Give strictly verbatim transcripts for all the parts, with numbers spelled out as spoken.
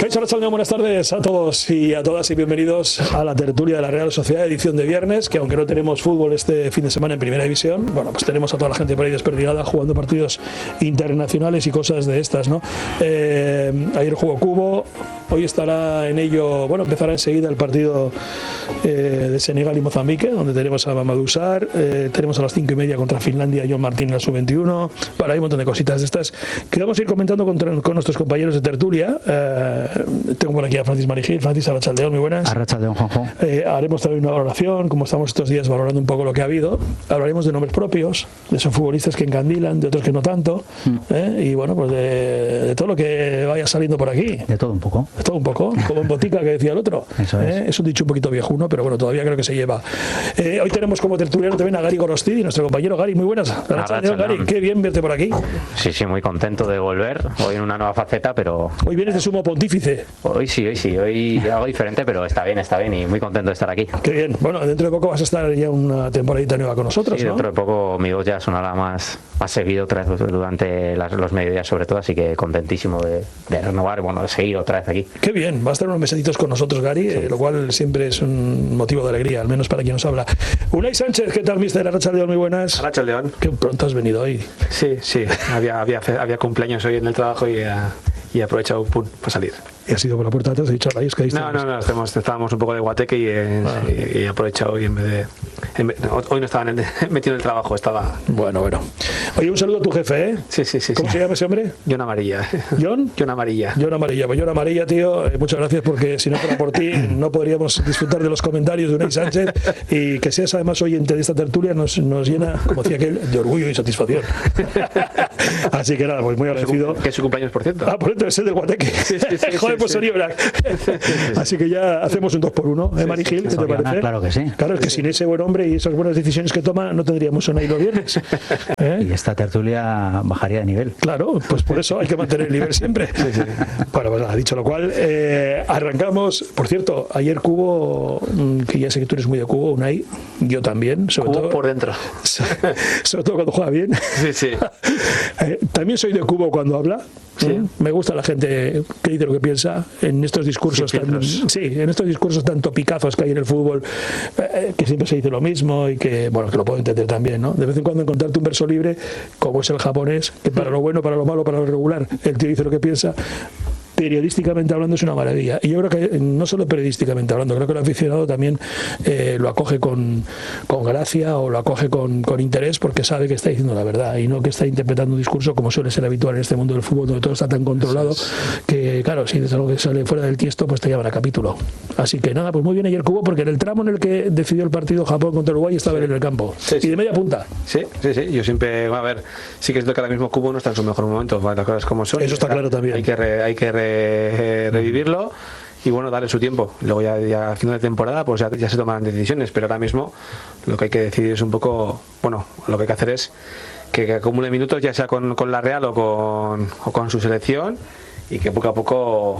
Hecho, Arratsaldeon, buenas tardes a todos y a todas y bienvenidos a la tertulia de la Real Sociedad, edición de viernes, que aunque no tenemos fútbol este fin de semana en Primera División, bueno, pues tenemos a toda la gente por ahí desperdigada jugando partidos internacionales y cosas de estas, ¿no? Eh, ayer jugó Cubo, hoy estará en ello, bueno, empezará enseguida el partido eh, de Senegal y Mozambique, donde tenemos a Mamadou Sarr, eh, tenemos a las cinco y media contra Finlandia John Martín en la sub veintiuno, para ahí un montón de cositas de estas que vamos a ir comentando con, con nuestros compañeros de tertulia. Eh, tengo por aquí a Francis Marigil. Francis, Arratsaldeon, muy buenas. Arratsaldeon, Juanjo. Eh, haremos también una valoración, como estamos estos días valorando un poco lo que ha habido. Hablaremos de nombres propios, de esos futbolistas que encandilan, de otros que no tanto, mm. ¿eh? Y bueno, pues de, de todo lo que vaya saliendo por aquí. De todo un poco. De todo un poco, como en botica que decía el otro. Eso es. ¿Eh? Es un dicho un poquito viejuno, pero bueno, todavía creo que se lleva. Eh, hoy tenemos como tertuliano también a Gary Gorostidi, nuestro compañero. Gary, muy buenas. Arratsaldeon, Gary, qué bien verte por aquí. Sí, sí, muy contento de volver. Hoy en una nueva faceta, pero... Hoy vienes de sumo pontífice. Hoy sí, hoy sí, hoy algo diferente, pero está bien, está bien y muy contento de estar aquí. Qué bien. Bueno, dentro de poco vas a estar ya una temporadita nueva con nosotros, sí, ¿no? Dentro de poco mi voz ya sonará más, más seguido otra vez durante las, los mediodías sobre todo, así que contentísimo de, de renovar, bueno, de seguir otra vez aquí. Qué bien, va a estar unos mesecitos con nosotros, Gary, sí. eh, lo cual siempre es un motivo de alegría, al menos para quien nos habla. Unai Sánchez, ¿qué tal, mister? Arratsaldeon, muy buenas. Arratsaldeon. Qué pronto has venido hoy. Sí, sí, había, había, había cumpleaños hoy en el trabajo y, uh, y he aprovechado pum, para salir. ¿Y has ido por la puerta atrás? ¿He dicho rayos que No, no, no, estamos, estábamos un poco de guateque y, eh, ah. y, y he aprovechado hoy en vez de... En vez, no, hoy no estaba en el, metido en el trabajo, estaba... Bueno, bueno. Oye, un saludo a tu jefe, ¿eh? Sí, sí, sí. ¿Cómo sí. se llama ese hombre? John Amarilla. ¿John? John Amarilla. John Amarilla. Pues John Amarilla, tío, eh, muchas gracias, porque si no fuera por ti no podríamos disfrutar de los comentarios de Unai Sánchez, y que seas además oyente de esta tertulia nos, nos llena, como decía aquel, de orgullo y satisfacción. Así que nada, pues muy agradecido. Que es su cumpleaños, por cierto. Ah, por cierto, es el del Guateque. Sí, sí, sí, joder, pues sí, sí. Así que ya hacemos un dos por uno, ¿eh, Marigil? ¿Qué sí, sí. te parece? Claro que sí. Claro, es que sin ese buen hombre y esas buenas decisiones que toma, no tendríamos Unai los viernes. ¿Eh? Y esta tertulia bajaría de nivel. Claro, pues por eso hay que mantener el nivel siempre. Sí, sí. Bueno, pues nada, dicho lo cual, eh, arrancamos. Por cierto, ayer Cubo, que ya sé que tú eres muy de Cubo, Unai, yo también, sobre Cubo todo por dentro. Sobre todo cuando juega bien. Sí, sí. eh, también soy de Cubo cuando habla. ¿Sí? ¿Eh? Me gusta la gente que dice lo que piensa en estos discursos sí, tan, sí, en estos discursos tan topicazos que hay en el fútbol, eh, que siempre se dice lo mismo y que, bueno, que lo puedo entender también, ¿no? De vez en cuando encontrarte un verso libre, como es el japonés, que para lo bueno, para lo malo, para lo regular, el tío dice lo que piensa. Periodísticamente hablando es una maravilla, y yo creo que no solo periodísticamente hablando, creo que el aficionado también eh, lo acoge con, con gracia o lo acoge con, con interés, porque sabe que está diciendo la verdad y no que está interpretando un discurso como suele ser habitual en este mundo del fútbol, donde todo está tan controlado que, claro, si es algo que sale fuera del tiesto, pues te llaman a capítulo. Así que nada, pues muy bien ayer Cubo, porque en el tramo en el que decidió el partido Japón contra Uruguay estaba sí. él en el campo, sí, sí. y de media punta. Sí, sí, sí, yo siempre, a ver, sí que es lo que ahora mismo Cubo no está en su mejor momento, las cosas como son. Eso está claro también. Hay que, re, hay que re, Eh, revivirlo y bueno, darle su tiempo. Luego ya, ya a final de temporada pues ya, ya se tomarán decisiones, pero ahora mismo lo que hay que decidir es un poco, bueno, lo que hay que hacer es que, que acumule minutos, ya sea con, con la Real o con, o con su selección, y que poco a poco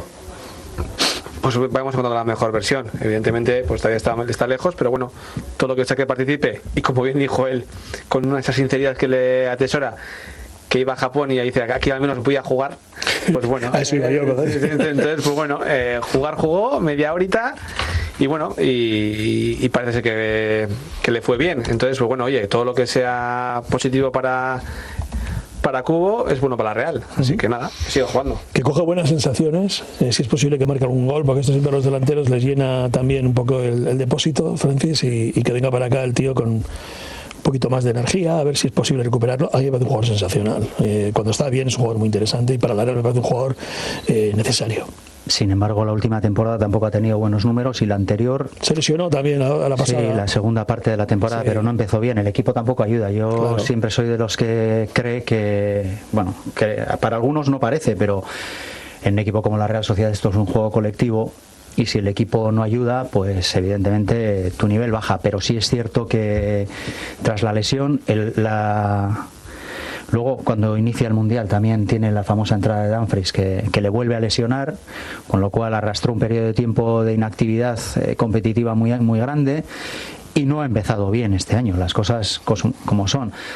pues vamos encontrando la mejor versión. Evidentemente pues todavía está, está lejos, pero bueno, todo lo que sea que participe, y como bien dijo él, con una esa sinceridad que le atesora, que iba a Japón y dice aquí al menos voy a jugar, pues bueno, a eso iba yo, ¿verdad? Entonces pues bueno, eh, jugar jugó media horita y bueno, y, y parece ser que, que le fue bien. Entonces pues bueno, oye, todo lo que sea positivo para para Cubo es bueno para la Real, así uh-huh. que nada, sigo jugando. Que coja buenas sensaciones, eh, si es posible que marque algún gol, porque esto siempre a los delanteros les llena también un poco el, el depósito, Francis, y, y que venga para acá el tío con un poquito más de energía, a ver si es posible recuperarlo. A mí me parece un jugador sensacional. Eh, cuando está bien es un jugador muy interesante, y para la Real me parece un jugador eh, necesario. Sin embargo, la última temporada tampoco ha tenido buenos números, y la anterior se lesionó también a, a la pasada. Sí, la segunda parte de la temporada, sí. Pero no empezó bien. El equipo tampoco ayuda. Yo claro. siempre soy de los que cree que, bueno, que para algunos no parece, pero en un equipo como la Real Sociedad esto es un juego colectivo. Y si el equipo no ayuda, pues evidentemente tu nivel baja. Pero sí es cierto que tras la lesión, el, la... luego cuando inicia el Mundial también tiene la famosa entrada de Dumfries que, que le vuelve a lesionar, con lo cual arrastró un periodo de tiempo de inactividad eh, competitiva muy, muy grande, y no ha empezado bien este año, las cosas como son.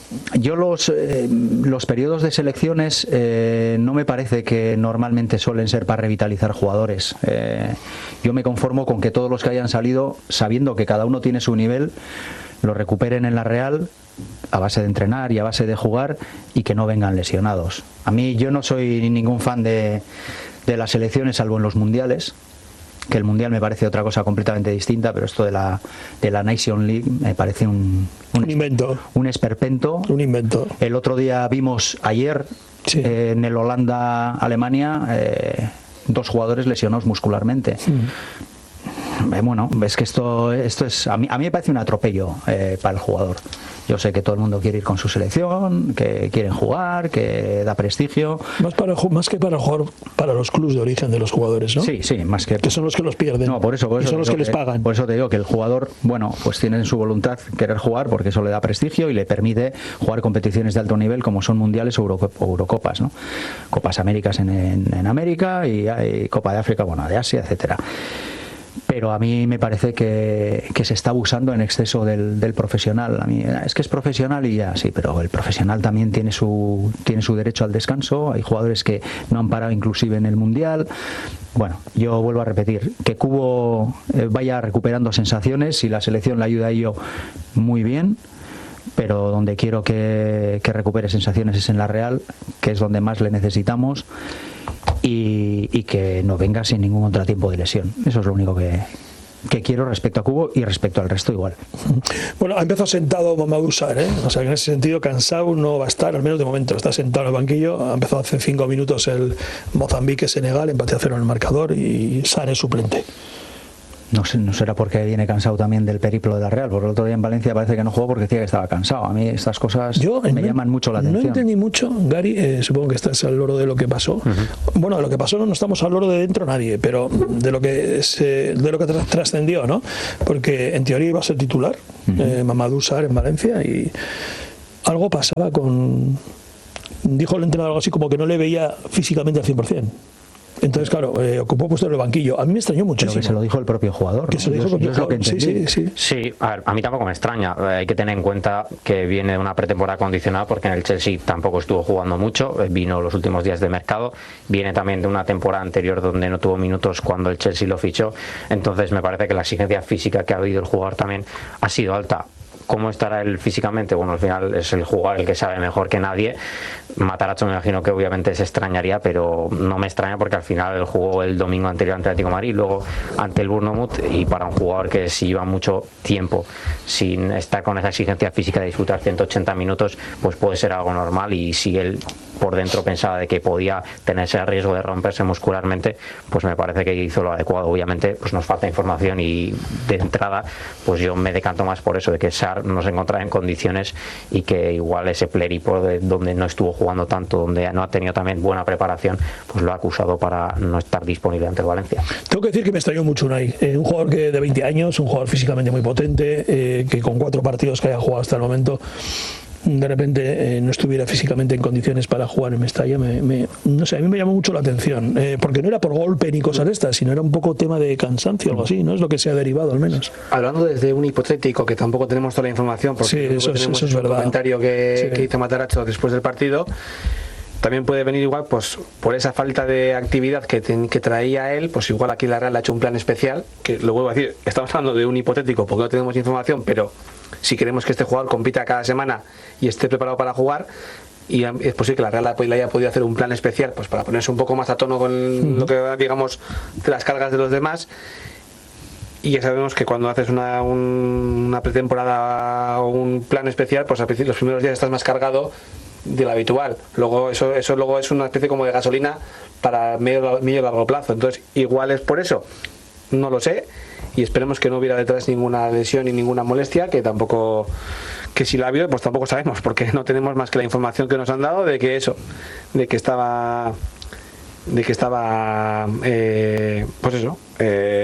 yo los, eh, los periodos de selecciones eh, no me parece que normalmente suelen ser para revitalizar jugadores. Eh, yo me conformo con que todos los que hayan salido, sabiendo que cada uno tiene su nivel, lo recuperen en la Real a base de entrenar y a base de jugar y que no vengan lesionados. A mí, yo no soy ningún fan de, de las selecciones, salvo en los mundiales, que el mundial me parece otra cosa completamente distinta, pero esto de la de la Nation League me parece un, un, un invento, un esperpento, un invento. El otro día vimos ayer sí. eh, en el Holanda-Alemania eh, dos jugadores lesionados muscularmente. Sí. Eh, bueno, ves que esto esto es a mí a mí me parece un atropello eh, para el jugador. Yo sé que todo el mundo quiere ir con su selección, que quieren jugar, que da prestigio. Más para más que para jugar para los clubes de origen de los jugadores, ¿no? Sí, sí, más que que son los que los pierden. No, por eso, por eso y son los que, que les pagan. Por eso te digo que el jugador, bueno, pues tiene en su voluntad querer jugar porque eso le da prestigio y le permite jugar competiciones de alto nivel como son mundiales o Euro, Eurocopas, ¿no? Copas Américas en, en, en América y, y Copa de África, bueno, de Asia, etcétera. Pero a mí me parece que, que se está abusando en exceso del, del profesional. A mí es que es profesional y ya, sí, pero el profesional también tiene su tiene su derecho al descanso. Hay jugadores que no han parado inclusive en el Mundial. Bueno, yo vuelvo a repetir, que Cubo eh, vaya recuperando sensaciones y la selección le ayuda a ello muy bien, pero donde quiero que, que recupere sensaciones es en la Real, que es donde más le necesitamos. Y, y que no venga sin ningún contratiempo de lesión. Eso es lo único que, que quiero respecto a Cubo y respecto al resto igual. Bueno, ha empezado sentado Mamadou Sarr, ¿eh? O sea, en ese sentido cansado no va a estar, al menos de momento. Está sentado en el banquillo. Ha empezado hace cinco minutos el Mozambique-Senegal, empate a cero en el marcador y Sarr es suplente. No sé, no será porque viene cansado también del periplo de la Real, porque el otro día en Valencia parece que no jugó porque decía que estaba cansado. A mí estas cosas Yo, me no, llaman mucho la atención. No entendí mucho, Gary, eh, supongo que estás al loro de lo que pasó. Uh-huh. Bueno, de lo que pasó no estamos al loro de dentro nadie, pero de lo que se, de lo que trascendió, ¿no? Porque en teoría iba a ser titular, uh-huh. eh, Mamadou Sarr en Valencia, y algo pasaba con... Dijo el entrenador algo así como que no le veía físicamente al cien por ciento. Entonces, claro, eh, ocupó puesto en el banquillo. A mí me extrañó muchísimo. Pero que se lo dijo el propio jugador, ¿no? Que se lo dijo el propio jugador. Sí, sí, sí. Sí, a, ver, a mí tampoco me extraña. Hay que tener en cuenta que viene de una pretemporada condicionada porque en el Chelsea tampoco estuvo jugando mucho. Vino los últimos días de mercado. Viene también de una temporada anterior donde no tuvo minutos cuando el Chelsea lo fichó. Entonces me parece que la exigencia física que ha habido el jugador también ha sido alta. ¿Cómo estará él físicamente? Bueno, al final es el jugador el que sabe mejor que nadie. Matarazzo me imagino que obviamente se extrañaría, pero no me extraña porque al final él jugó el domingo anterior ante el Atlético de Madrid, luego ante el Bournemouth, y para un jugador que si lleva mucho tiempo sin estar con esa exigencia física de disfrutar ciento ochenta minutos, pues puede ser algo normal. Y si él por dentro pensaba de que podía tener ese riesgo de romperse muscularmente, pues me parece que hizo lo adecuado. Obviamente pues nos falta información y de entrada pues yo me decanto más por eso, de que Sarr no se encontraba en condiciones y que igual ese pléripo de donde no estuvo jugando tanto, donde no ha tenido también buena preparación, pues lo ha acusado para no estar disponible ante el Valencia. Tengo que decir que me extrañó mucho Unai, eh, un jugador que de veinte años, un jugador físicamente muy potente, eh, que con cuatro partidos que haya jugado hasta el momento de repente eh, no estuviera físicamente en condiciones para jugar en Mestalla. Me, me, no sé, a mí me llamó mucho la atención, eh, porque no era por golpe ni cosas de estas, sino era un poco tema de cansancio o algo así, ¿no? Es lo que se ha derivado al menos. Hablando desde un hipotético, que tampoco tenemos toda la información, porque sí, eso, tenemos eso es un verdad. comentario que, sí. que hizo Matarazzo después del partido. También puede venir igual pues por esa falta de actividad que, ten, que traía él, pues igual aquí la Real ha hecho un plan especial, que lo vuelvo a decir, estamos hablando de un hipotético porque no tenemos información, pero si queremos que este jugador compita cada semana y esté preparado para jugar, y es posible que la Real le haya podido hacer un plan especial pues para ponerse un poco más a tono con uh-huh. lo que digamos de las cargas de los demás. Y ya sabemos que cuando haces una, un, una pretemporada o un plan especial, pues los primeros días estás más cargado de lo habitual. Luego eso eso luego es una especie como de gasolina para medio medio largo plazo. Entonces igual es por eso, no lo sé, y esperemos que no hubiera detrás ninguna lesión ni ninguna molestia, que tampoco, que si la vio pues tampoco sabemos, porque no tenemos más que la información que nos han dado de que eso, de que estaba de que estaba eh, pues eso eh,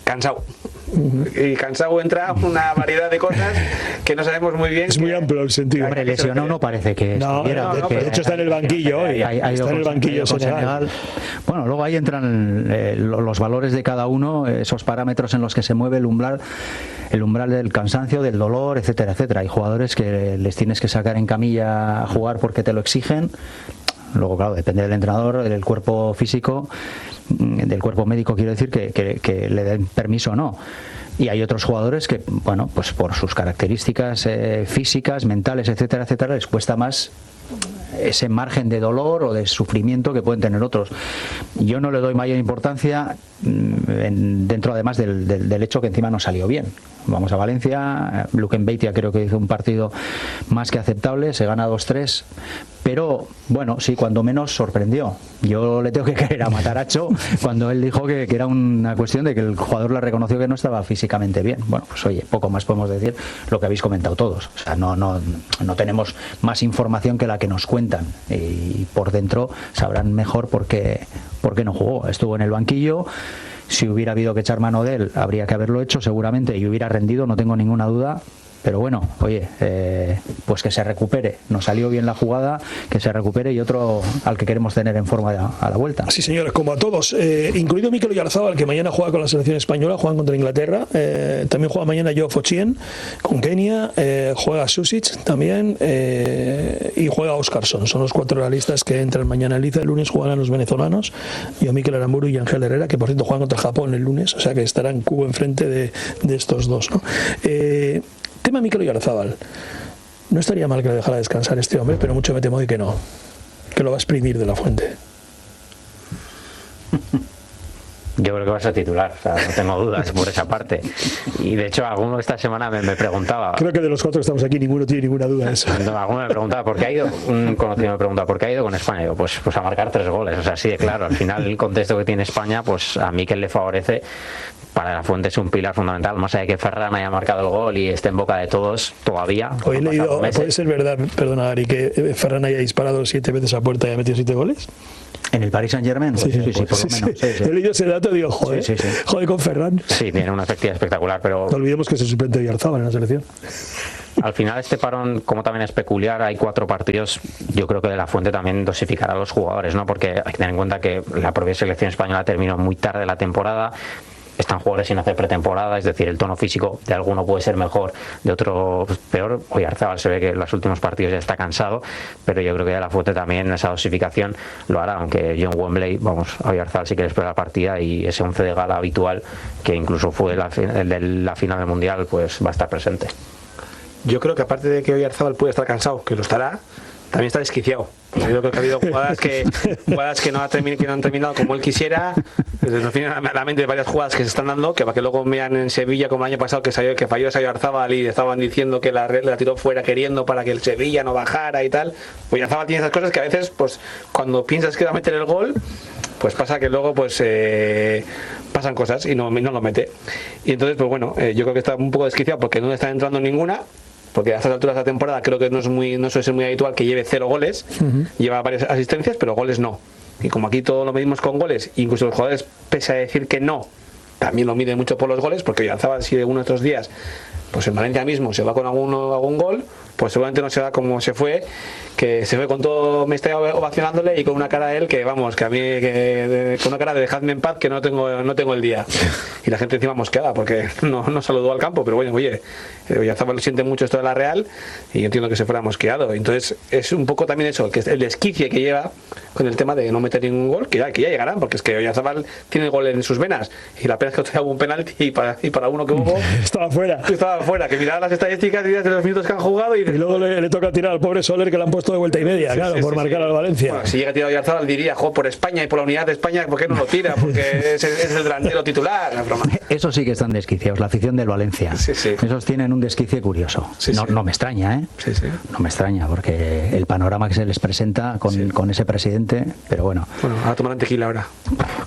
cansado. Y cansado entra una variedad de cosas que no sabemos muy bien. Es muy amplio el sentido. Hombre, lesionado no parece que no, estuviera. No, no, de hecho está en el banquillo hoy. Ha, ha está en el banquillo Senegal. Senegal. Bueno, luego ahí entran eh, los valores de cada uno, esos parámetros en los que se mueve el umbral, el umbral del cansancio, del dolor, etcétera, etcétera. Hay jugadores que les tienes que sacar en camilla a jugar porque te lo exigen. Luego, claro, depende del entrenador, del cuerpo físico, del cuerpo médico, quiero decir, que, que, que le den permiso o no. Y hay otros jugadores que, bueno, pues por sus características eh, físicas, mentales, etcétera, etcétera, les cuesta más ese margen de dolor o de sufrimiento que pueden tener otros. Yo no le doy mayor importancia en, dentro además del, del, del hecho que encima no salió bien. Vamos a Valencia, Luque Beitia creo que hizo un partido más que aceptable, se gana dos tres, pero bueno, sí, cuando menos sorprendió. Yo le tengo que creer a Mataracho cuando él dijo que, que era una cuestión de que el jugador le reconoció que no estaba físicamente bien. Bueno, pues oye, poco más podemos decir lo que habéis comentado todos. O sea, no, no, no tenemos más información que la que nos cuentan y por dentro sabrán mejor por qué, por qué no jugó. Estuvo en el banquillo. Si hubiera habido que echar mano de él, habría que haberlo hecho seguramente y hubiera rendido, no tengo ninguna duda. Pero bueno, oye, eh, pues que se recupere. Nos salió bien la jugada, que se recupere y otro al que queremos tener en forma a, a la vuelta. Sí, señores, como a todos, eh, incluido Mikel Oyarzabal, que mañana juega con la selección española, juegan contra Inglaterra. Eh, también juega mañana Joe Fochien con Kenia, eh, juega Susic también eh, y juega Oscarson. Son los cuatro realistas que entran mañana en Liza. El lunes jugarán los venezolanos, yo, Mikel Aramburu y Ángel Herrera, que por cierto juegan contra Japón el lunes, o sea que estarán cubo enfrente de, de estos dos, ¿no? Eh, Tema Mikel Oyarzabal. No estaría mal que lo dejara descansar este hombre, pero mucho me temo de que no. Que lo va a exprimir de la fuente. Yo creo que va a ser titular, o sea, no tengo dudas por esa parte. Y de hecho, alguno esta semana me, me preguntaba. Creo que de los cuatro que estamos aquí, ninguno tiene ninguna duda de eso. No, alguno me preguntaba por qué ha ido. Un conocido me preguntaba por qué ha ido con España. Digo, pues, pues a marcar tres goles. O sea, así de claro. Al final, el contexto que tiene España, pues a Mikel le favorece. Para la fuente es un pilar fundamental, más allá de que Ferran haya marcado el gol y esté en boca de todos todavía. Hoy he leído, puede ser verdad, perdona Ari, que Ferran haya disparado siete veces a puerta y haya metido siete goles. ¿En el Paris Saint-Germain? Sí, sí, sí, sí, por lo menos. Sí, sí. He leído ese dato y digo, joder, sí, sí, sí. joder con Ferran. Sí, tiene una efectividad espectacular, pero... No olvidemos que se suplente Oyarzabal en la selección. Al final este parón, como también es peculiar, hay cuatro partidos, yo creo que de la fuente también dosificará a los jugadores, ¿no? Porque hay que tener en cuenta que la propia selección española terminó muy tarde la temporada. Están jugadores sin hacer pretemporada, es decir, el tono físico de alguno puede ser mejor, de otro peor. Oyarzabal se ve que en los últimos partidos ya está cansado, pero yo creo que ya la fuente también esa dosificación lo hará, aunque John Wembley, vamos, a Oyarzabal sí que le espera la partida y ese once de gala habitual, que incluso fue la, el de la final del Mundial, pues va a estar presente. Yo creo que aparte de que Oyarzabal puede estar cansado, que lo estará, también está desquiciado. Yo creo que ha habido jugadas que, jugadas que, no, ha terminado, que no han terminado como él quisiera. Nos vienen a la mente varias jugadas que se están dando, que para que luego vean en Sevilla como el año pasado que, salió, que falló esa Oyarzabal y estaban diciendo que la, la tiró fuera queriendo para que el Sevilla no bajara y tal. Oyarzabal tiene esas cosas que a veces, pues cuando piensas que va a meter el gol, pues pasa que luego pues eh, pasan cosas y no, no lo mete. Y entonces, pues bueno, eh, yo creo que está un poco desquiciado porque no le está entrando ninguna. Porque a estas alturas de la temporada creo que no es muy no suele ser muy habitual que lleve cero goles, uh-huh. Lleva varias asistencias, pero goles no. Y como aquí todo lo medimos con goles, incluso los jugadores, pese a decir que no, también lo miden mucho por los goles, porque Oyarzabal, si de uno de estos días, pues en Valencia mismo se va con alguno, algún gol, pues seguramente no se va como se fue, que se fue con todo, me está ovacionándole y con una cara de él que vamos, que a mí, que, de, con una cara de dejadme en paz que no tengo no tengo el día. Y la gente encima mosqueada porque no, no saludó al campo, pero bueno, oye, Oyarzabal lo siente mucho esto de la Real y yo entiendo que se fuera mosqueado. Entonces es un poco también eso, que es el desquicie que lleva con el tema de no meter ningún gol, que ya, que ya llegarán, porque es que Oyarzabal tiene el gol en sus venas y la pena es que otro hubo un penalti y para, y para uno que hubo estaba fuera. Estaba fuera, que miraba las estadísticas y de los minutos que han jugado y, y luego le, le toca tirar al pobre Soler que le han puesto de vuelta y media, sí, claro, sí, por sí, marcar sí. al Valencia. Bueno, si llega tirado Oyarzabal diría, jo, por España y por la unidad de España, ¿por qué no lo tira? Porque es, es el delantero titular. No, broma. Eso sí que están desquiciados, la afición del Valencia. Sí, sí. Esos tienen un desquicie curioso. Sí, no, sí. no me extraña, ¿eh? Sí, sí. No me extraña, porque el panorama que se les presenta con, sí. con ese presidente, pero bueno. Bueno, ahora tomarán tequila ahora.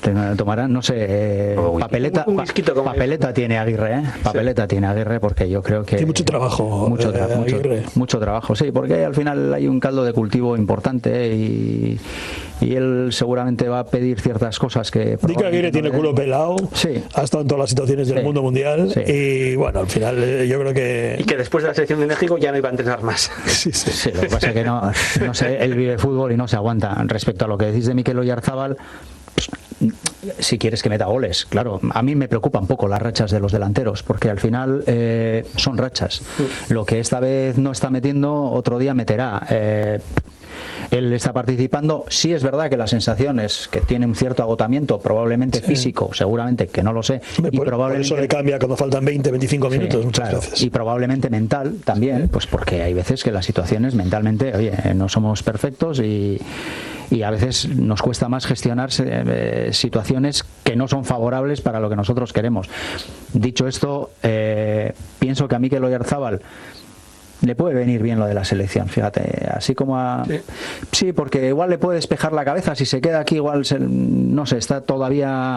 tomarán, no sé, eh, papeleta, un, un whisquito, papeleta tiene Aguirre, ¿eh? Papeleta sí. tiene Aguirre, porque yo creo que... Tiene mucho trabajo, mucho, tra eh, mucho, Aguirre. mucho trabajo, sí, porque al final hay un caldo de cultivo importante y, y él seguramente va a pedir ciertas cosas que... Dica Aguirre tiene culo pelado, sí. ha estado en todas las situaciones del sí. mundo mundial sí. y bueno, al final eh, yo creo que... Y que después de la selección de México ya no iba a entrenar más. Sí, sí. Sí, lo que pasa es que no, no sé, él vive fútbol y no se aguanta. Respecto a lo que decís de Mikel Oyarzabal, pues, si quieres que meta goles, claro, a mí me preocupan un poco las rachas de los delanteros, porque al final eh, son rachas. Lo que esta vez no está metiendo, otro día meterá. Eh, Él está participando, sí es verdad que la sensación es que tiene un cierto agotamiento, probablemente sí. físico, seguramente, que no lo sé. Hombre, y por, probablemente, por eso le cambia cuando faltan veinte, veinticinco minutos sí, muchas claro, veces. Y probablemente mental también, sí. pues porque hay veces que las situaciones mentalmente, oye, no somos perfectos y, y a veces nos cuesta más gestionar eh, situaciones que no son favorables para lo que nosotros queremos. Dicho esto, eh, pienso que a Mikel Oyarzabal le puede venir bien lo de la selección, fíjate, así como a... Sí, sí porque igual le puede despejar la cabeza, si se queda aquí igual, se, no sé, está todavía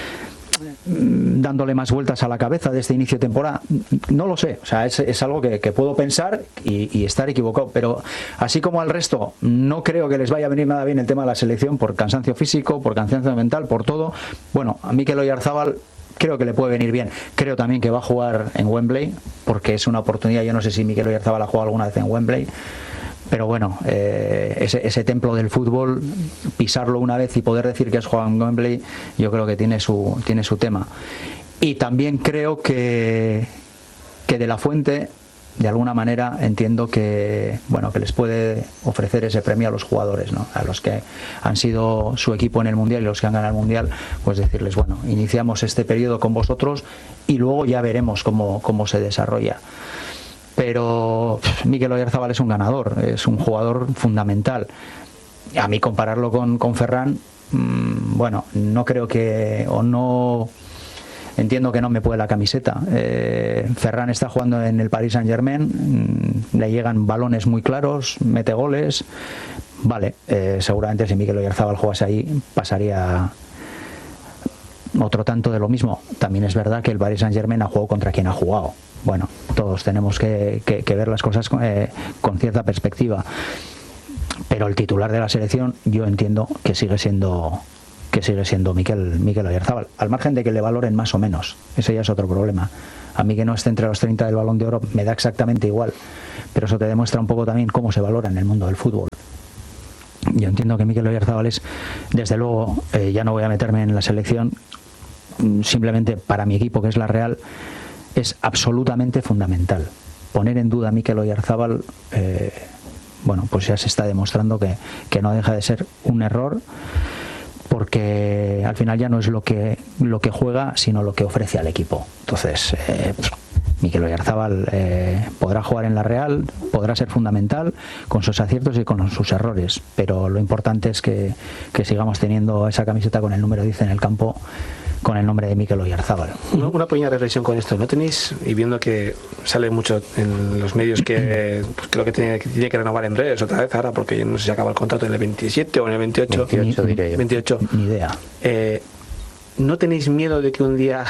dándole más vueltas a la cabeza de este inicio de temporada, no lo sé, o sea, es, es algo que, que puedo pensar y, y estar equivocado, pero así como al resto, no creo que les vaya a venir nada bien el tema de la selección por cansancio físico, por cansancio mental, por todo. Bueno, a Mikel Oyarzabal creo que le puede venir bien. Creo también que va a jugar en Wembley, porque es una oportunidad. Yo no sé si Mikel Oyarzabal ha jugado alguna vez en Wembley, pero bueno, eh, ese, ese templo del fútbol, pisarlo una vez y poder decir que has jugado en Wembley, yo creo que tiene su, tiene su tema. Y también creo que, que De la Fuente, de alguna manera, entiendo que bueno que les puede ofrecer ese premio a los jugadores, ¿no? A los que han sido su equipo en el Mundial y los que han ganado el Mundial, pues decirles, bueno, iniciamos este periodo con vosotros y luego ya veremos cómo, cómo se desarrolla. Pero Mikel Oyarzabal es un ganador, es un jugador fundamental. A mí compararlo con, con Ferran, mmm, bueno, no creo que, o no... Entiendo que no me puede la camiseta. Eh, Ferran está jugando en el Paris Saint-Germain, le llegan balones muy claros, mete goles. Vale, eh, seguramente si Mikel Oyarzabal jugase ahí pasaría otro tanto de lo mismo. También es verdad que el Paris Saint-Germain ha jugado contra quien ha jugado. Bueno, todos tenemos que, que, que ver las cosas eh, con cierta perspectiva. Pero el titular de la selección yo entiendo que sigue siendo... que sigue siendo Mikel, Mikel Oyarzabal, al margen de que le valoren más o menos, ese ya es otro problema. A mí que no esté entre los treinta del Balón de Oro me da exactamente igual, pero eso te demuestra un poco también cómo se valora en el mundo del fútbol. Yo entiendo que Mikel Oyarzabal es, desde luego, eh, ya no voy a meterme en la selección, simplemente para mi equipo, que es la Real, es absolutamente fundamental. Poner en duda a Mikel Oyarzabal, eh, bueno, pues ya se está demostrando que, que no deja de ser un error, porque al final ya no es lo que lo que juega, sino lo que ofrece al equipo. Entonces, eh, Mikel Oyarzabal eh, podrá jugar en la Real, podrá ser fundamental con sus aciertos y con sus errores, pero lo importante es que, que sigamos teniendo esa camiseta con el número diez en el campo, con el nombre de Mikel Oyarzabal. Una, una pequeña reflexión con esto. ¿No tenéis, y viendo que sale mucho en los medios que pues, creo que tiene, que tiene que renovar en breves otra vez ahora, porque no sé si acaba el contrato en el veintisiete o en el veintiocho? veintiocho, ni, diré yo. veintiocho. Ni idea. Eh, ¿No tenéis miedo de que un día...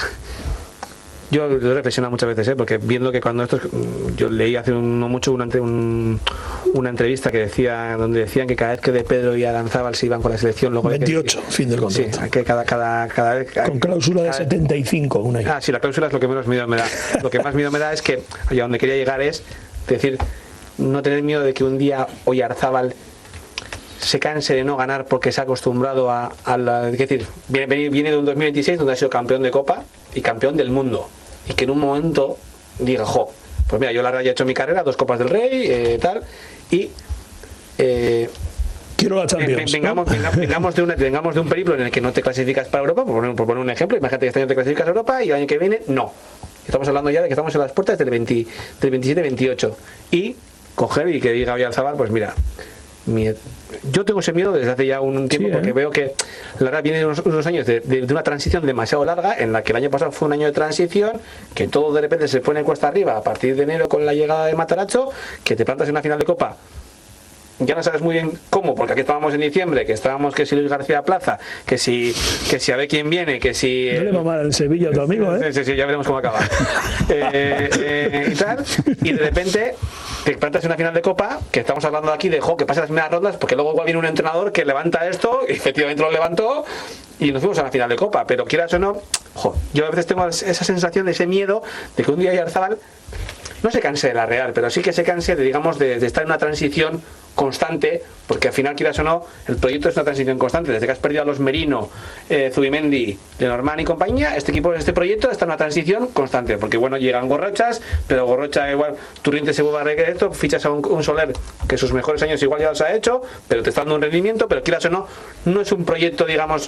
Yo lo he reflexionado muchas veces, ¿eh? Porque viendo que cuando estos, yo leí hace un, no mucho una, un, una entrevista que decía, donde decían que cada vez que De Pedro y Aranzábal se iban con la selección, luego veintiocho, que, fin del contrato. Sí, que cada, cada, cada vez con cláusula de cada, setenta y cinco, una Ah, sí, la cláusula es lo que menos miedo me da. Lo que más miedo me da es que allá donde quería llegar es decir, no tener miedo de que un día Oyarzabal se canse de no ganar porque se ha acostumbrado a, a la, es decir, viene, viene de un dos mil veintiséis donde ha sido campeón de Copa y campeón del mundo, y que en un momento diga, jo, pues mira, yo la verdad ya he hecho mi carrera, dos Copas del Rey, eh, tal, y eh, quiero la Champions, vengamos, ¿no? vengamos, vengamos, de una, vengamos de un periplo en el que no te clasificas para Europa, por poner, por poner un ejemplo, imagínate que este año te clasificas a Europa y el año que viene no. Estamos hablando ya de que estamos en las puertas del, veinte, del veintisiete veintiocho, y coger y que diga Oyarzabal, pues mira, mi, yo tengo ese miedo desde hace ya un tiempo, sí, ¿eh? Porque veo que la verdad vienen unos, unos años de, de, de una transición demasiado larga, en la que el año pasado fue un año de transición, que todo de repente se pone cuesta arriba a partir de enero con la llegada de Matarazzo, que te plantas en una final de Copa ya no sabes muy bien cómo, porque aquí estábamos en diciembre, que estábamos que si Luis García Plaza, que si que si a ver quién viene, que si... No le va mal en Sevilla a tu amigo, ¿eh? Sí, sí, sí, ya veremos cómo acaba. eh, eh, y tal, y de repente te plantas en una final de Copa, que estamos hablando aquí de, jo, que pasa las primeras rondas, porque luego igual viene un entrenador que levanta esto, y efectivamente lo levantó, y nos fuimos a la final de Copa, pero quieras o no, jo, yo a veces tengo esa sensación de ese miedo de que un día Oyarzabal no se canse de la Real, pero sí que se canse de, digamos, de, de estar en una transición constante, porque al final, quieras o no, el proyecto es una transición constante. Desde que has perdido a los Merino, eh, Zubimendi, Lenormand y compañía, este equipo, este proyecto está en una transición constante, porque bueno, llegan Gorrochas, pero Gorrocha igual, Turriente se vuelve a requerir esto, fichas a un, un Soler que sus mejores años igual ya los ha hecho, pero te está dando un rendimiento, pero quieras o no, no es un proyecto, digamos,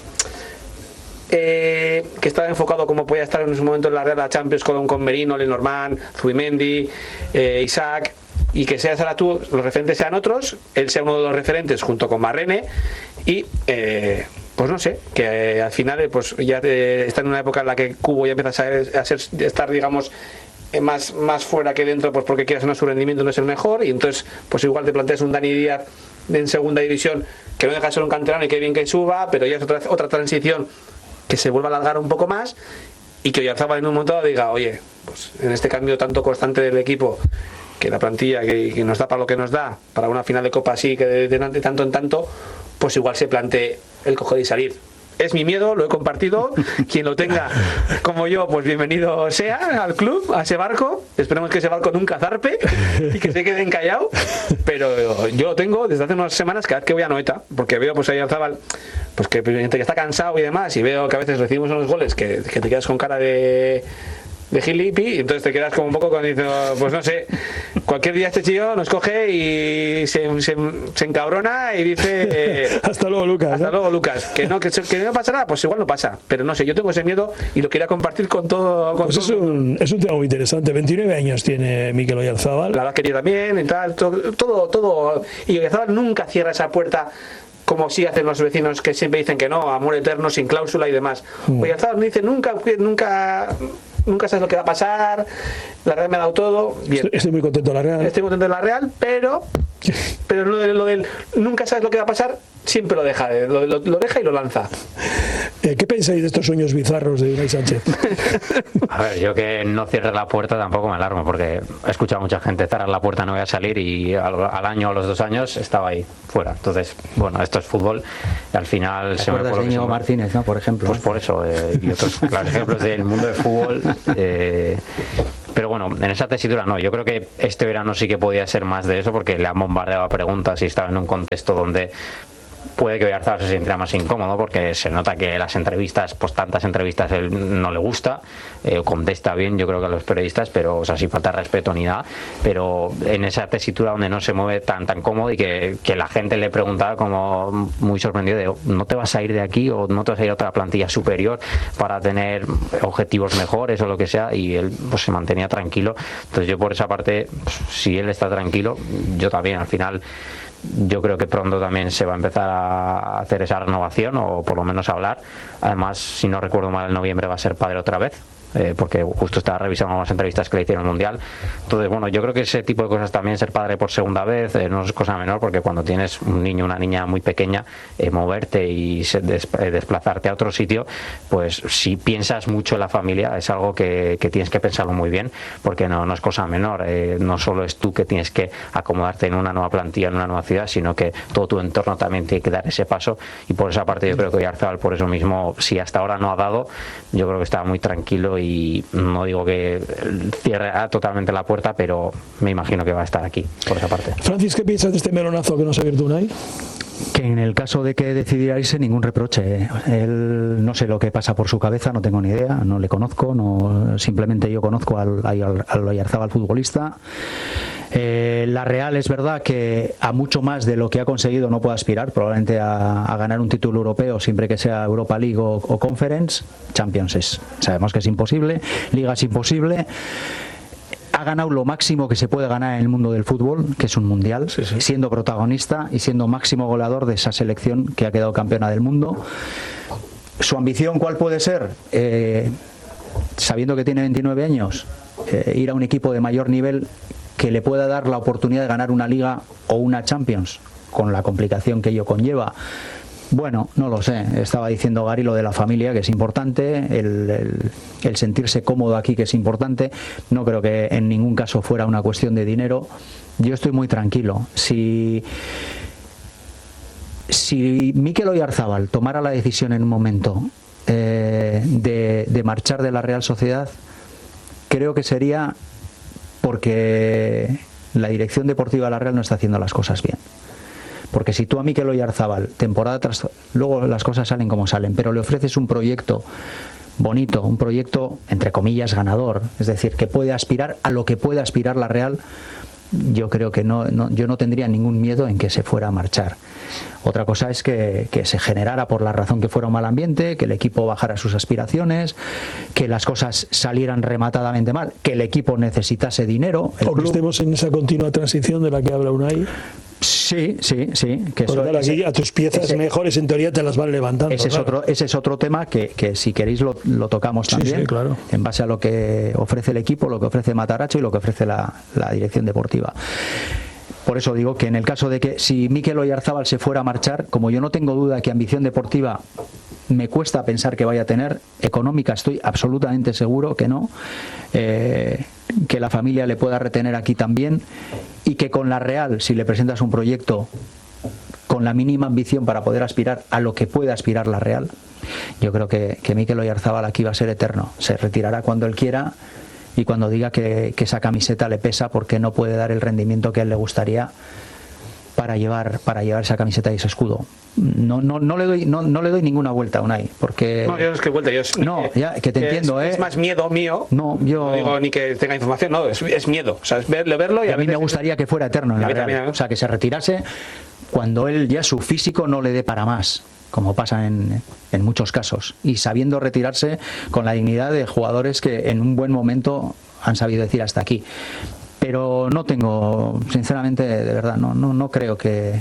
Eh, que estaba enfocado como podía estar en ese momento en la Real Champions con, con Merino, Lenormand, Zubimendi, eh, Isaac, y que seas ahora tú, los referentes sean otros, él sea uno de los referentes junto con Marrene, y eh, pues no sé, que eh, al final eh, pues ya eh, está en una época en la que Cubo ya empieza a, ser, a ser, estar, digamos, eh, más, más fuera que dentro, pues porque quieras o no, su rendimiento no es el mejor, y entonces pues igual te planteas un Dani Díaz en segunda división que no deja de ser un canterano y que bien que suba, pero ya es otra, otra transición que se vuelva a alargar un poco más, y que Oyarzabal en un momento diga, oye, pues en este cambio tanto constante del equipo, que la plantilla que, que nos da para lo que nos da, para una final de Copa así, que de, de, de tanto en tanto, pues igual se plantee el coger y salir. Es mi miedo, lo he compartido. Quien lo tenga como yo, pues bienvenido sea al club, a ese barco. Esperemos que ese barco nunca zarpe y que se quede encallado. Pero yo lo tengo desde hace unas semanas, cada vez que voy a Noeta, porque veo pues ahí Oyarzabal, pues que, que está cansado y demás, y veo que a veces recibimos unos goles que, que te quedas con cara de de gilipi, y entonces te quedas como un poco con, pues no sé, cualquier día este chico nos coge y se, se, se encabrona y dice eh, hasta luego Lucas, hasta ¿no? luego Lucas, que no, que, que no pasa nada, pues igual no pasa, pero no sé, yo tengo ese miedo y lo quería compartir con todo, con pues todo. Es un, es un tema muy interesante. veintinueve años tiene Mikel Oyarzabal, la verdad que yo también y tal, todo, todo, todo, y Oyarzabal nunca cierra esa puerta como sí hacen los vecinos, que siempre dicen que no, amor eterno, sin cláusula y demás. Mm. Oyarzabal me dice, nunca, nunca nunca sabes lo que va a pasar, la Real me ha dado todo. Bien. Estoy muy contento de la Real. Estoy contento de la Real, pero pero lo, de, lo del nunca sabes lo que va a pasar, siempre lo deja, lo, lo, lo deja y lo lanza. Eh, ¿Qué pensáis de estos sueños bizarros de Unai Sánchez? A ver, yo que no cierre la puerta tampoco me alarmo, porque he escuchado a mucha gente cerrar la puerta, no voy a salir, y al, al año o a los dos años estaba ahí, fuera. Entonces, bueno, esto es fútbol, y al final se me acuerdas de Íñigo Martínez, ¿no? Por ejemplo. Pues por eso, eh, y otros claros ejemplos del mundo del fútbol. Eh, pero bueno, en esa tesitura no, yo creo que este verano sí que podía ser más de eso, porque le han bombardeado a preguntas y estaba en un contexto donde puede que Oyarzabal se sintiera más incómodo, porque se nota que las entrevistas, pues tantas entrevistas él no le gusta, eh, contesta bien yo creo que a los periodistas, pero o sea, sin falta de respeto ni nada, pero en esa tesitura donde no se mueve tan tan cómodo, y que, que la gente le preguntaba como muy sorprendido de, ¿no te vas a ir de aquí o no te vas a ir a otra plantilla superior para tener objetivos mejores o lo que sea? Y él pues se mantenía tranquilo. Entonces yo por esa parte, pues, si él está tranquilo, yo también. Al final yo creo que pronto también se va a empezar a hacer esa renovación, o por lo menos a hablar. Además, si no recuerdo mal, en noviembre va a ser padre otra vez, eh, porque justo estaba revisando unas entrevistas que le hicieron en el Mundial. Entonces, bueno, yo creo que ese tipo de cosas también, ser padre por segunda vez, eh, no es cosa menor, porque cuando tienes un niño, una niña muy pequeña, eh, moverte y se, des, eh, desplazarte a otro sitio, pues si piensas mucho en la familia, es algo que, que tienes que pensarlo muy bien, porque no, no es cosa menor. Eh, no solo es tú que tienes que acomodarte en una nueva plantilla, en una nueva ciudad, sino que todo tu entorno también tiene que dar ese paso, y por esa parte yo creo que Oyarzabal, por eso mismo, si hasta ahora no ha dado, yo creo que está muy tranquilo, y no digo que cierre totalmente la puerta, pero me imagino que va a estar aquí, por esa parte. Francis, ¿qué piensas de este melonazo que nos ha abierto Unai? Que en el caso de que decidiera irse, ningún reproche. Él, no sé lo que pasa por su cabeza, no tengo ni idea, no le conozco, no, simplemente yo conozco al, al, al Oyarzabal futbolista. Eh, la Real es verdad que a mucho más de lo que ha conseguido no puede aspirar, probablemente a, a ganar un título europeo, siempre que sea Europa League o, o Conference. Champions es, sabemos que es imposible, Liga es imposible. Ha ganado lo máximo que se puede ganar en el mundo del fútbol, que es un mundial, sí, sí. Siendo protagonista y siendo máximo goleador de esa selección que ha quedado campeona del mundo. ¿Su ambición cuál puede ser? Eh, sabiendo que tiene veintinueve años, eh, ir a un equipo de mayor nivel que le pueda dar la oportunidad de ganar una Liga o una Champions. con la complicación que ello conlleva. Bueno, no lo sé. Estaba diciendo Gary lo de la familia, que es importante, el, el, el sentirse cómodo aquí, que es importante. No creo que en ningún caso fuera una cuestión de dinero. Yo estoy muy tranquilo. Si, si Mikel Oyarzábal tomara la decisión en un momento eh, de, de marchar de la Real Sociedad, creo que sería porque la dirección deportiva de la Real no está haciendo las cosas bien. Porque si tú a Mikel Oyarzábal, temporada tras, luego las cosas salen como salen, pero le ofreces un proyecto bonito, un proyecto entre comillas ganador, es decir, que puede aspirar a lo que puede aspirar la Real, yo creo que no, no yo no tendría ningún miedo en que se fuera a marchar. Otra cosa es que, que se generara, por la razón que fuera, un mal ambiente, que el equipo bajara sus aspiraciones, que las cosas salieran rematadamente mal, que el equipo necesitase dinero. O que estemos en esa continua transición de la que habla Unai. Sí, sí, sí. Que pues eso, claro, aquí a tus piezas ese, mejores en teoría te las van levantando. Ese es, claro. otro, ese es otro tema que, que si queréis lo, lo tocamos también, sí, sí, claro. En base a lo que ofrece el equipo, lo que ofrece Matarazzo y lo que ofrece la, la dirección deportiva. Por eso digo que en el caso de que si Mikel Oyarzábal se fuera a marchar, como yo no tengo duda que ambición deportiva me cuesta pensar que vaya a tener, económica estoy absolutamente seguro que no, eh, que la familia le pueda retener aquí también, y que con la Real, si le presentas un proyecto con la mínima ambición para poder aspirar a lo que puede aspirar la Real, yo creo que, que Mikel Oyarzábal aquí va a ser eterno. Se retirará cuando él quiera y cuando diga que, que esa camiseta le pesa porque no puede dar el rendimiento que a él le gustaría para llevar para llevar esa camiseta y ese escudo. No no no le doy no, no le doy ninguna vuelta a Unai, porque no, yo no es que vuelta, yo es, no, ya, que te entiendo, es, eh. es más miedo mío. No, yo no digo ni que tenga información, no, es, es miedo, o sea, es verlo, verlo y, y a, a mí me gustaría es... que fuera eterno en la Real, también, ¿eh? O sea, que se retirase cuando él ya su físico no le dé para más, como pasa en, en muchos casos, y sabiendo retirarse con la dignidad de jugadores que en un buen momento han sabido decir hasta aquí. Pero no tengo, sinceramente, de verdad, no no no creo que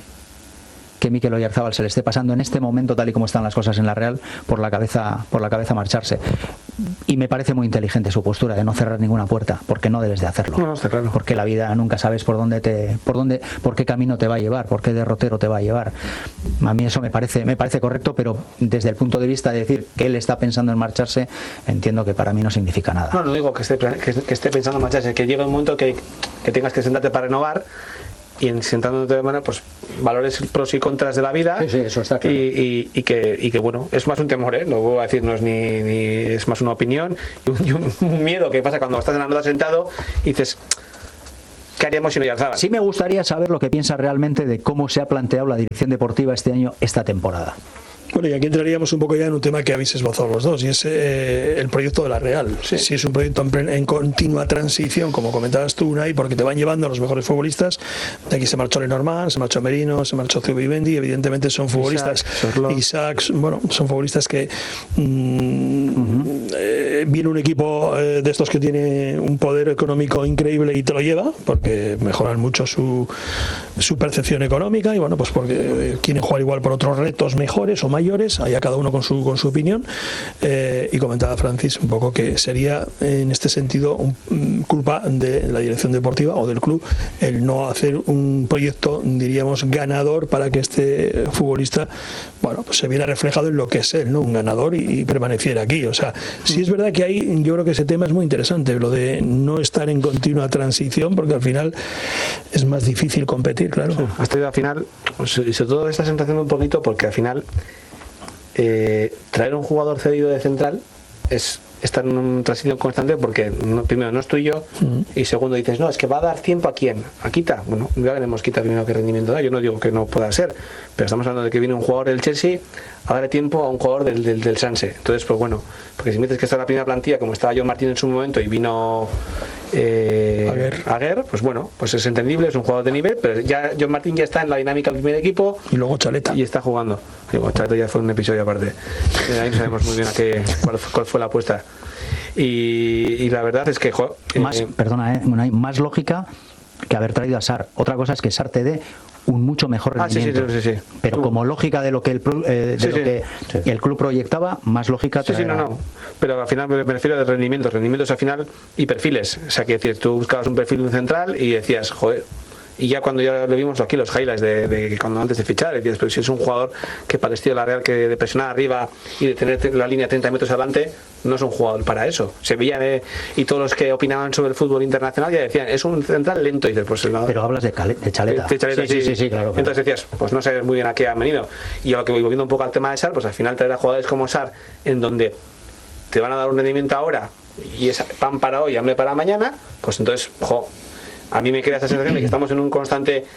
que Mikel Oyarzábal se le esté pasando en este momento, tal y como están las cosas en la Real, por la cabeza por la cabeza marcharse. Y me parece muy inteligente su postura de no cerrar ninguna puerta, porque no debes de hacerlo. No, está claro. Porque la vida nunca sabes por dónde te por dónde por qué camino te va a llevar, por qué derrotero te va a llevar. A mí eso me parece me parece correcto, pero desde el punto de vista de decir que él está pensando en marcharse, entiendo que para mí no significa nada. No, no digo que esté que, que esté pensando en marcharse, que llegue un momento que, que tengas que sentarte para renovar, y en sentándote de manera, pues valores pros y contras de la vida. Sí, sí, eso está claro. y, y, y que y que bueno, es más un temor, ¿eh? No voy a decir, no es ni, ni es más una opinión y un, y un, un miedo que pasa cuando estás en la nota sentado y dices, ¿qué haríamos si no Oyarzábal? Sí me gustaría saber lo que piensa realmente de cómo se ha planteado la dirección deportiva este año, esta temporada. Bueno, y aquí entraríamos un poco ya en un tema que habéis esbozado los dos, y es eh, el proyecto de la Real. Sí. Si es un proyecto en, en continua transición, como comentabas tú, Unai, porque te van llevando a los mejores futbolistas. De aquí se marchó Lenormand, se marchó Merino, se marchó Zubimendi, evidentemente son futbolistas. Isaac, Isaac, bueno, son futbolistas que mmm, uh-huh. eh, viene un equipo eh, de estos que tiene un poder económico increíble y te lo lleva, porque mejoran mucho su, su percepción económica, y bueno, pues porque eh, quieren jugar igual por otros retos mejores o mayores, allá cada uno con su con su opinión, eh, y comentaba Francis un poco que sería en este sentido un, culpa de la dirección deportiva o del club el no hacer un proyecto, diríamos, ganador para que este futbolista, bueno, pues se viera reflejado en lo que es él, ¿no? Un ganador, y, y permaneciera aquí. O sea, sí es verdad que ahí yo creo que ese tema es muy interesante, lo de no estar en continua transición, porque al final es más difícil competir, claro. Sí, hasta al final, y sobre todo esta sensación un poquito, porque al final Eh, traer un jugador cedido de central es estar en una transición constante, porque no, primero no es tuyo, uh-huh. y segundo dices, no, es que va a dar tiempo a quién, a Quita. Bueno, ya veremos Quita primero qué rendimiento da. Yo no digo que no pueda ser, pero estamos hablando de que viene un jugador del Chelsea a darle tiempo a un jugador del, del, del Sanse. Entonces, pues bueno, porque si me dices que está en la primera plantilla, como estaba John Martín en su momento y vino eh, Aguer. Aguer, pues bueno, pues es entendible, es un jugador de nivel, pero ya John Martín ya está en la dinámica del primer equipo. Y luego Chaleta. Y está jugando. Digo, Chaleta ya fue un episodio aparte. Ahí no sabemos muy bien a qué, cuál, cuál fue la apuesta. Y, y la verdad es que jo, más, eh, perdona, eh, bueno, hay más lógica que haber traído a Sar. Otra cosa es que Sar te dé un mucho mejor rendimiento. Ah, sí, sí, sí, sí. Pero como lógica de lo que el, eh, de sí, lo sí. que sí. el club proyectaba, más lógica sí, sí, no, no. Pero al final me refiero de rendimientos, rendimientos al final y perfiles. O sea, que decir, tú buscabas un perfil de un central y decías, joder, y ya cuando ya lo vimos aquí los highlights de, de cuando antes de fichar, decías, pero si es un jugador que para el estilo de la Real, que de presionar arriba y de tener la línea treinta metros adelante, no es un jugador para eso. Se veía de, y todos los que opinaban sobre el fútbol internacional ya decían, es un central lento. Y dices, pues, no, pero hablas de, cale, de Chaleta. De Chaleta, sí, sí, sí, sí, sí, claro. Entonces decías, pues no sabes muy bien a qué han venido. Y a lo que voy volviendo un poco al tema de Sar, pues al final traer a jugadores como Sar, en donde te van a dar un rendimiento ahora y es pan para hoy, hambre para mañana, pues entonces, jo, a mí me queda esa sensación de que estamos en un constante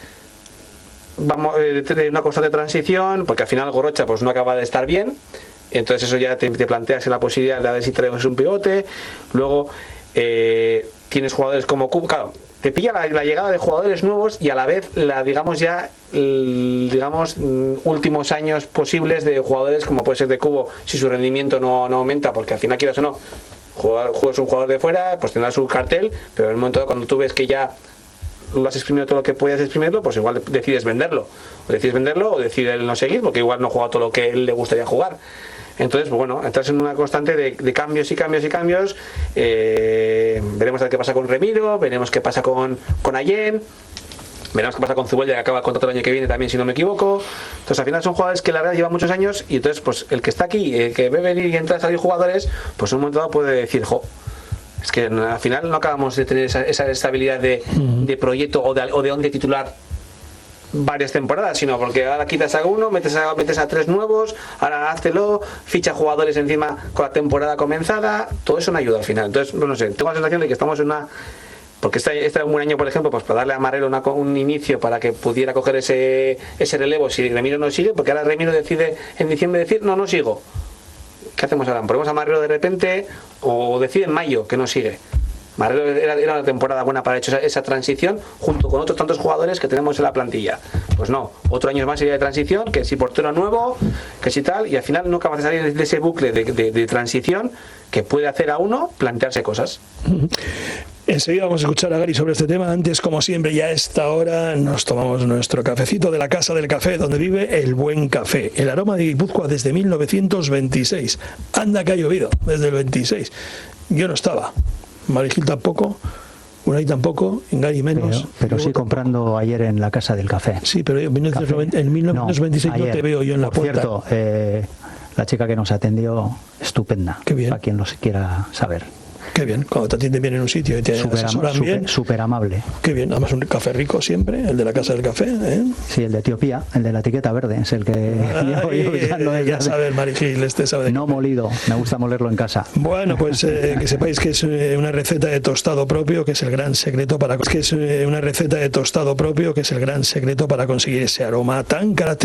vamos eh, una constante transición, porque al final Gorrocha pues no acaba de estar bien, entonces eso ya te, te planteas en la posibilidad de ver si traemos un pivote, luego eh, tienes jugadores como Cubo, claro, te pilla la, la llegada de jugadores nuevos y a la vez la digamos ya el, digamos últimos años posibles de jugadores como puede ser de Cubo, si su rendimiento no, no aumenta, porque al final quieras o no jugar, juegas un jugador de fuera, pues tendrá su cartel, pero en el momento cuando tú ves que ya lo has exprimido todo lo que puedes exprimirlo, pues igual decides venderlo, o decides venderlo o decides no seguir, porque igual no juega todo lo que él le gustaría jugar. Entonces, pues bueno, entras en una constante de, de cambios y cambios y cambios. Eh, veremos a ver qué pasa con Remiro, veremos qué pasa con, con Allen, veremos qué pasa con Zubeldia, que acaba el contrato el año que viene también, si no me equivoco. Entonces, al final son jugadores que la verdad llevan muchos años y entonces, pues el que está aquí, el que ve venir y entrar a salir jugadores, pues en un momento dado puede decir, jo, es que al final no acabamos de tener esa, esa estabilidad de, de proyecto o de, o de once titular varias temporadas, sino porque ahora quitas a uno, metes a, metes a tres nuevos, ahora háztelo, ficha jugadores encima con la temporada comenzada, todo eso no ayuda al final. Entonces, no sé, tengo la sensación de que estamos en una... Porque este, este es un buen año, por ejemplo, pues para darle a Marrero una, un inicio para que pudiera coger ese, ese relevo si Remiro no sigue, porque ahora Remiro decide en diciembre decir, no, no sigo. ¿Qué hacemos ahora? ¿Ponemos a Marrero de repente o decide en mayo que no sigue? Marrero era, era una temporada buena para hecho esa, esa transición junto con otros tantos jugadores que tenemos en la plantilla. Pues no, otro año más sería de transición, que si portero nuevo, que si tal, y al final no acabas de salir de ese bucle de, de, de transición que puede hacer a uno plantearse cosas. Enseguida vamos a escuchar a Gary sobre este tema. Antes, como siempre, ya a esta hora nos tomamos nuestro cafecito de la Casa del Café, donde vive el buen café. El aroma de Guipúzcoa desde mil novecientos veintiséis. Anda que ha llovido desde el veintiséis. Yo no estaba. Marigil tampoco, Unai tampoco, Gary menos. Pero, pero sí comprando ayer en la Casa del Café. Sí, pero en mil novecientos noventa, en mil novecientos veintiséis no, no te veo yo en la Por puerta. Por cierto, eh, la chica que nos atendió, estupenda. Qué bien. Para quien lo quiera saber. Qué bien, cuando te atienden bien en un sitio y te super asesoran super, bien. Súper amable. Qué bien, además un café rico siempre, el de la Casa del Café, ¿eh? Sí, el de Etiopía, el de la etiqueta verde, es el que Ay, yo, yo ya no ya sabe el Marigil, este sabe de no molido, me gusta molerlo en casa. Bueno, pues eh, que sepáis que es eh, una receta de tostado propio, que es el gran secreto para que es eh, una receta de tostado propio, que es el gran secreto para conseguir ese aroma tan característico.